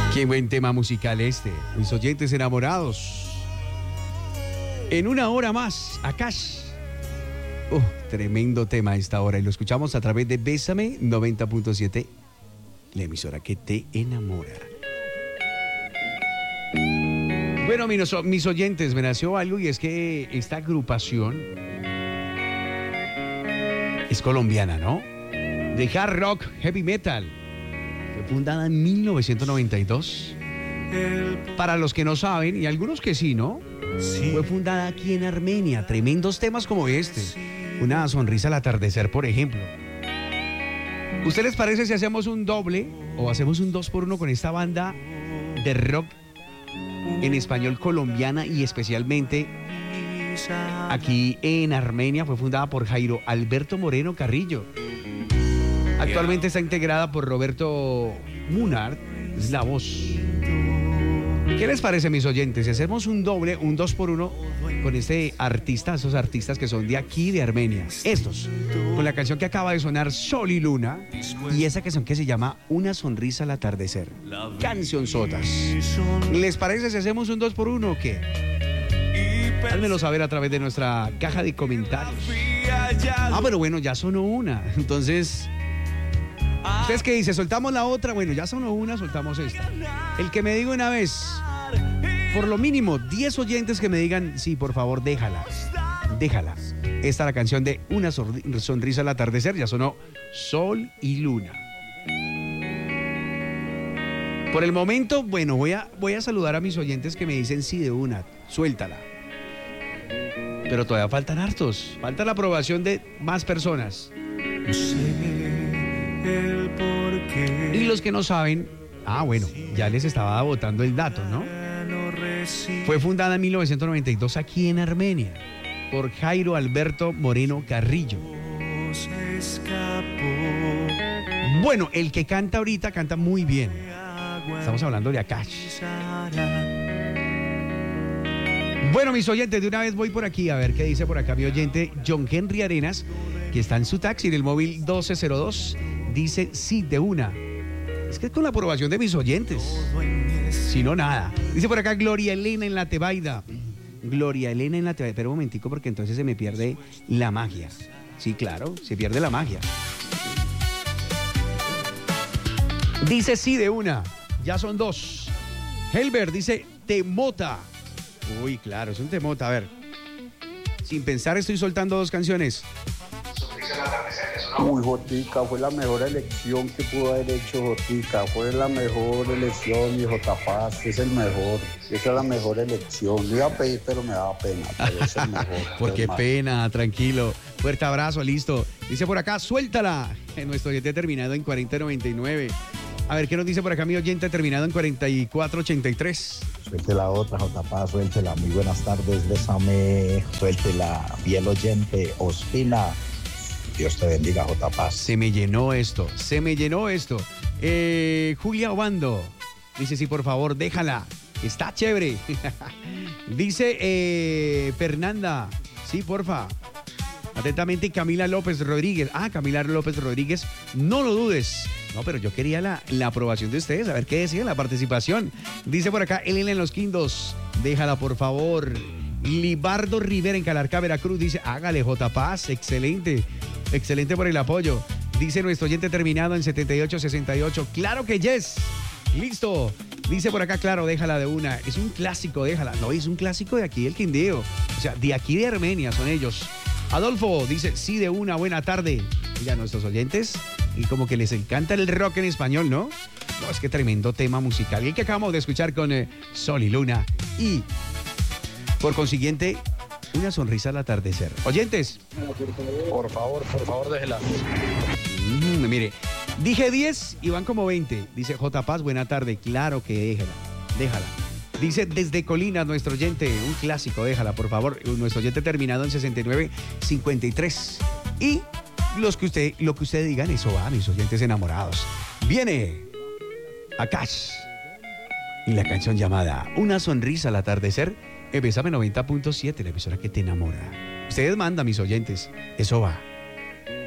Qué buen tema musical este. Mis oyentes enamorados. En una hora más, Akash. Tremendo tema a esta hora. Y lo escuchamos a través de Bésame 90.7, la emisora que te enamora. Bueno, mis oyentes, me nació algo y es que esta agrupación es colombiana, ¿no? De hard rock, heavy metal. Fue fundada en 1992. Para los que no saben, y algunos que sí, ¿no? Sí. Fue fundada aquí en Armenia. Tremendos temas como este. Una sonrisa al atardecer, por ejemplo. ¿Usted les parece si hacemos un doble o hacemos un 2x1 con esta banda de rock en español colombiana y especialmente aquí en Armenia? Fue fundada por Jairo Alberto Moreno Carrillo. Actualmente está integrada por Roberto Munard, es la voz. ¿Qué les parece, mis oyentes? Si hacemos un doble, un 2x1 con este artista, esos artistas que son de aquí, de Armenia. Estos, con la canción que acaba de sonar, Sol y Luna, y esa canción que se llama Una sonrisa al atardecer. Cancionzotas. ¿Les parece si hacemos un 2x1 o qué? Házmelo saber a través de nuestra caja de comentarios. Pero bueno, ya sonó una. Entonces, ¿ustedes qué dicen? ¿Soltamos la otra? Bueno, ya sonó una, soltamos esta. El que me diga una vez, por lo mínimo 10 oyentes que me digan, sí, por favor, déjala. Esta es la canción de Una sonrisa al atardecer. Ya sonó Sol y Luna. Por el momento, bueno, voy a saludar a mis oyentes que me dicen sí de una. Suéltala. Pero todavía faltan hartos. Falta la aprobación de más personas. No sé el porqué. Y los que no saben, bueno, ya les estaba botando el dato, ¿no? Fue fundada en 1992 aquí en Armenia por Jairo Alberto Moreno Carrillo. Bueno, el que canta ahorita canta muy bien. Estamos hablando de Akash. Bueno, mis oyentes, de una vez voy por aquí a ver qué dice por acá mi oyente John Henry Arenas, que está en su taxi en el móvil 1202. Dice sí de una. Es que es con la aprobación de mis oyentes. Si no, nada. Dice por acá Gloria Elena en la Tebaida. Gloria Elena en la Tebaida. Pero un momentico porque entonces se me pierde la magia. Sí, claro, se pierde la magia. Dice sí de una. Ya son dos. Helber dice Temota. Uy, claro, es un temota. A ver. Sin pensar estoy soltando dos canciones. Uy, Jotica, fue la mejor elección que pudo haber hecho Jotica. Fue la mejor elección, mi J. Paz, es el mejor. Esa es la mejor elección. Le iba a pedir, pero me daba pena. Pero es el mejor. ¿Por qué pena? Tranquilo. Fuerte abrazo, listo. Dice por acá, suéltala. Nuestro oyente terminado en 4099. A ver, ¿qué nos dice por acá mi oyente terminado en 4483? Suelte la otra, J. Paz, suéltela. Muy buenas tardes, bésame. Suéltela, fiel oyente, Ospina. Dios te bendiga, J. Paz. Se me llenó esto. Julia Obando dice, sí, por favor, déjala. Está chévere. Dice Fernanda, sí, porfa. Atentamente, Camila López Rodríguez. Camila López Rodríguez, no lo dudes. No, pero yo quería la aprobación de ustedes, a ver qué decían, la participación. Dice por acá, Elena en Los Quindos, déjala, por favor. Libardo Rivera en Calarcá, Veracruz, dice, hágale, J. Paz, excelente por el apoyo. Dice nuestro oyente terminado en 7868, claro que yes, listo. Dice por acá, claro, déjala de una, es un clásico, déjala. No, es un clásico de aquí del Quindío, o sea, de aquí de Armenia son ellos. Adolfo dice, sí de una, buena tarde. Mira, nuestros oyentes, y como que les encanta el rock en español, ¿no? No, es que tremendo tema musical. Y el que acabamos de escuchar con Sol y Luna. Y, por consiguiente, Una sonrisa al atardecer. Oyentes. Por favor, déjela. Mire, dije 10 y van como 20. Dice J. Paz, buena tarde. Claro que déjala. Dice desde Colinas, nuestro oyente, un clásico, déjala, por favor. Nuestro oyente terminado en 6953. Y lo que usted digan, eso va, mis oyentes enamorados. Viene Akash y la canción llamada Una sonrisa al atardecer. Bésame 90.7, la emisora que te enamora. Ustedes mandan, mis oyentes. Eso va.